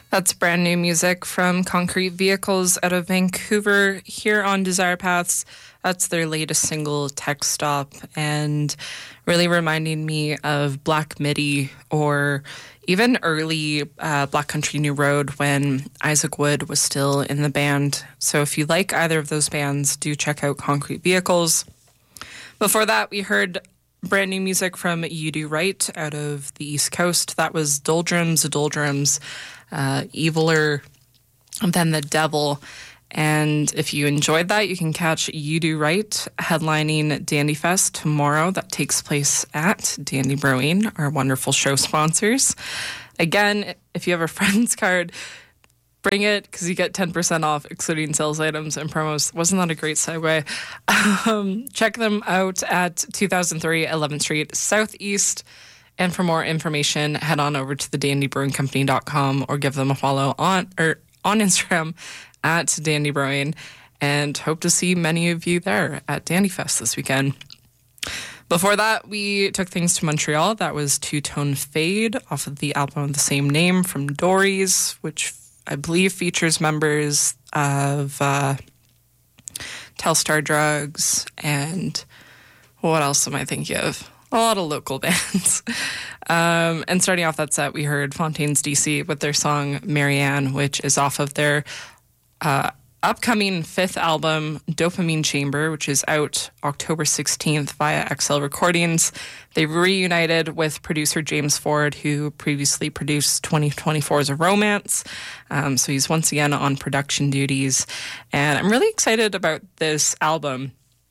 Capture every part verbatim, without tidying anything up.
That's brand new music from Concrete Vehicles out of Vancouver here on Desire Paths. That's their latest single, Tech Stop, and really reminding me of Black Midi or even early uh, Black Country New Road when Isaac Wood was still in the band. So if you like either of those bands, do check out Concrete Vehicles. Before that, we heard brand new music from You Do Right out of the East Coast. That was Doldrums, Doldrums, uh, Eviler Than the Devil. And if you enjoyed that, you can catch You Do Right headlining Dandy Fest tomorrow. That takes place at Dandy Brewing, our wonderful show sponsors. Again, if you have a friend's card, bring it because you get ten percent off, excluding sales items and promos. Wasn't that a great segue? Um, check them out at two thousand three eleventh Street Southeast. And for more information, head on over to the dandy brewing company dot com or give them a follow on or on Instagram at Dandy Brewing, and hope to see many of you there at Dandy Fest this weekend. Before that, we took things to Montreal. That was Two Tone Fade off of the album of the same name from Dories, which I believe features members of uh, Telstar Drugs and what else am I thinking of? A lot of local bands. um, and starting off that set, we heard Fontaines D C with their song Marianne, which is off of their uh, upcoming fifth album, Dopamine Chamber, which is out October sixteenth via X L Recordings. They reunited with producer James Ford, who previously produced twenty twenty-four's Romance. Um, so he's once again on production duties. And I'm really excited about this album.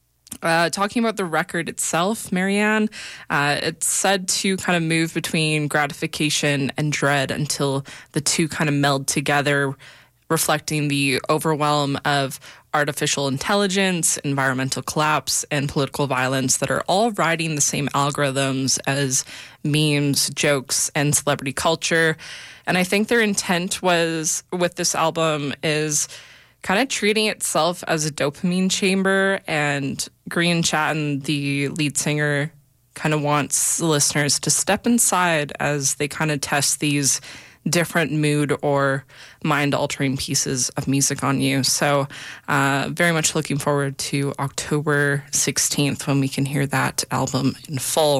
Uh, talking about the record itself, Marianne, uh, it's said to kind of move between gratification and dread until the two kind of meld together, reflecting the overwhelm of artificial intelligence, environmental collapse, and political violence that are all riding the same algorithms as memes, jokes, and celebrity culture. And I think their intent was with this album is kind of treating itself as a dopamine chamber, and Green Chatton, the lead singer, kind of wants the listeners to step inside as they kind of test these different mood or mind-altering pieces of music on you. So uh, very much looking forward to October sixteenth when we can hear that album in full.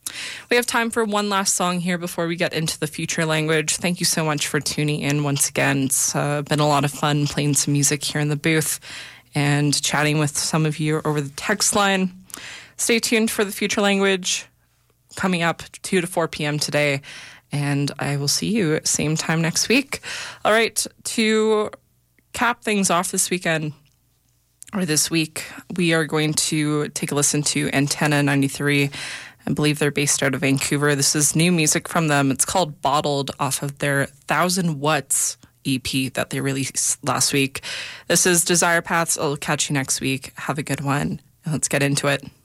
We have time for one last song here before we get into the future language. Thank you so much for tuning in once again. It's uh, been a lot of fun playing some music here in the booth and chatting with some of you over the text line. Stay tuned for the future language coming up two to four p.m. today, and I will see you same time next week. All right, to cap things off this weekend, or this week, we are going to take a listen to Antenna ninety-three. I believe they're based out of Vancouver. This is new music from them. It's called Bottled off of their Thousand Watts E P that they released last week. This is Desire Paths. I'll catch you next week. Have a good one. Let's get into it.